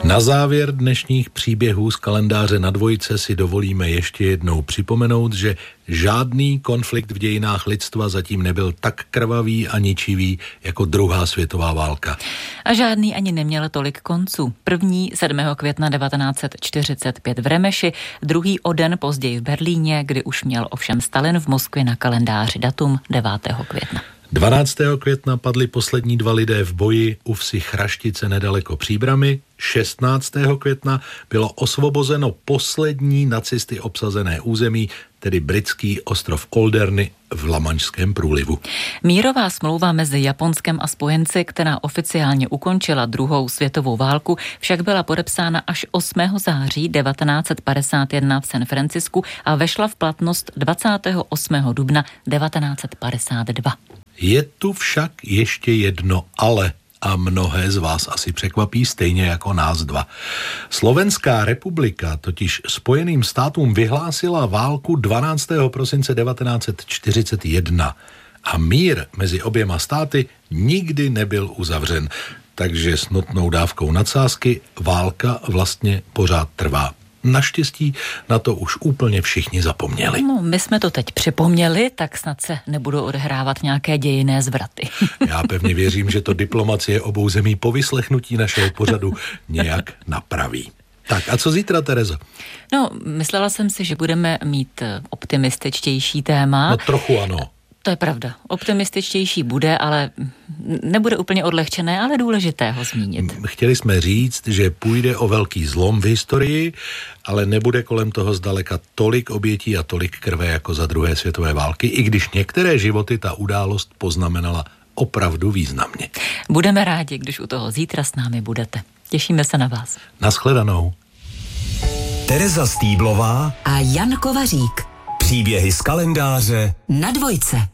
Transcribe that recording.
Na závěr dnešních příběhů z kalendáře Na dvojce si dovolíme ještě jednou připomenout, že žádný konflikt v dějinách lidstva zatím nebyl tak krvavý a ničivý jako druhá světová válka. A žádný ani neměl tolik konců. První 7. května 1945 v Remeši, druhý o den později v Berlíně, kdy už měl ovšem Stalin v Moskvě na kalendáři datum 9. května. 12. května padli poslední 2 lidé v boji u vsi Chraštice nedaleko Příbrami. 16. května bylo osvobozeno poslední nacisty obsazené území, tedy britský ostrov Alderney v Lamanšském průlivu. Mírová smlouva mezi Japonskem a spojenci, která oficiálně ukončila druhou světovou válku, však byla podepsána až 8. září 1951 v San Francisku a vešla v platnost 28. dubna 1952. Je tu však ještě jedno ale a mnohé z vás asi překvapí stejně jako nás dva. Slovenská republika totiž Spojeným státům vyhlásila válku 12. prosince 1941 a mír mezi oběma státy nikdy nebyl uzavřen, takže s nutnou dávkou nadsázky válka vlastně pořád trvá. Naštěstí na to už úplně všichni zapomněli. No, my jsme to teď připomněli, tak snad se nebudou odehrávat nějaké dějinné zvraty. Já pevně věřím, že to diplomacie obou zemí po vyslechnutí našeho pořadu nějak napraví. Tak a co zítra, Terezo? No, myslela jsem si, že budeme mít optimističtější téma. No trochu ano. To je pravda. Optimističtější bude, ale nebude úplně odlehčené, ale důležité ho zmínit. Chtěli jsme říct, že půjde o velký zlom v historii, ale nebude kolem toho zdaleka tolik obětí a tolik krve jako za druhé světové války, i když některé životy ta událost poznamenala opravdu významně. Budeme rádi, když u toho zítra s námi budete. Těšíme se na vás. Nashledanou. Tereza Stýblová a Jan Kovařík. Příběhy z kalendáře Na dvojce.